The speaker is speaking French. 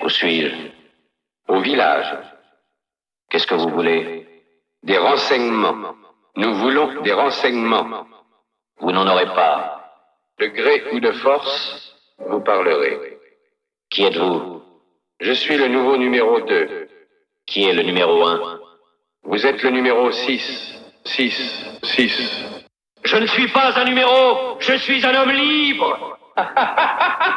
Où suis-je? Au village. Qu'est-ce que vous voulez? Des renseignements. Nous voulons des renseignements. Vous n'en aurez pas. De gré ou de force, vous parlerez. Qui êtes-vous? Je suis le nouveau numéro 2. Qui est le numéro 1? Vous êtes le numéro 6. 6. Je ne suis pas un numéro, je suis un homme libre.